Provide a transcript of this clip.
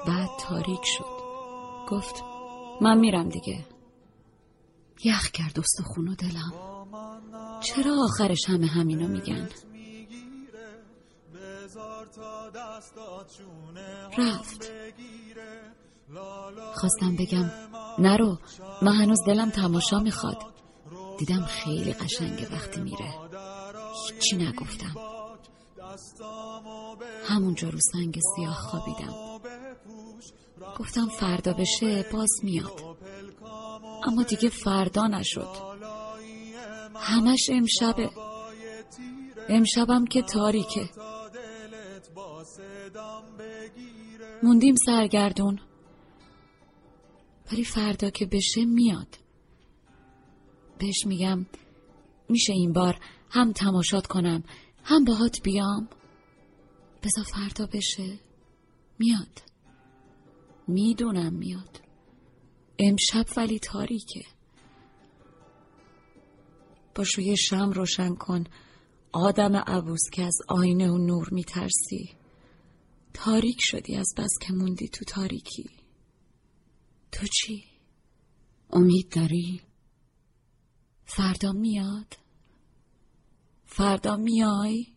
بعد تاریک شد. گفت من میرم دیگه. یخ کرد استخون و دلم. چرا آخرش همه همینو میگن؟ رفت. خواستم بگم نرو، من هنوز دلم تماشا میخواد. دیدم خیلی قشنگه وقتی میره. هیچی نگفتم. همونجا رو سنگ سیاه خوابیدم. گفتم فردا بشه باز میاد. اما دیگه فردا نشد. همش امشبه. امشبم که تاریکه. موندیم سرگردون. ولی فردا که بشه میاد. بهش میگم میشه این بار هم تماشات کنم هم باهات بیام. بذار فردا بشه. میاد. میدونم میاد. امشب ولی تاریکه. باش یه شمع روشن کن آدم عبوس که از آینه و نور میترسی. تاریک شدی از بس که موندی تو تاریکی. تو چی؟ امید داری؟ فردا میاد؟ فردا میای؟